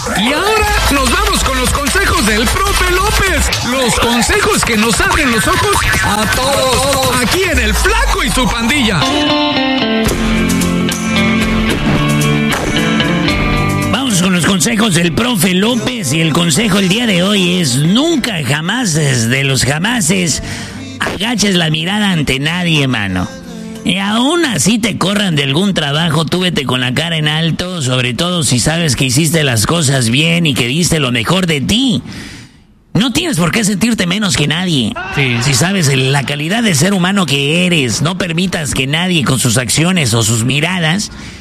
Y ahora nos vamos con los consejos del profe López. Los consejos que nos abren los ojos a todos. Aquí en El Flaco y su pandilla. Vamos con los consejos del profe López. Y el consejo el día de hoy es: nunca, jamás, de los jamases, agaches la mirada ante nadie, mano. Y aún así te corran de algún trabajo, tú vete con la cara en alto, sobre todo si sabes que hiciste las cosas bien y que diste lo mejor de ti. No tienes por qué sentirte menos que nadie. Sí. Si sabes la calidad de ser humano que eres, no permitas que nadie con sus acciones o sus miradas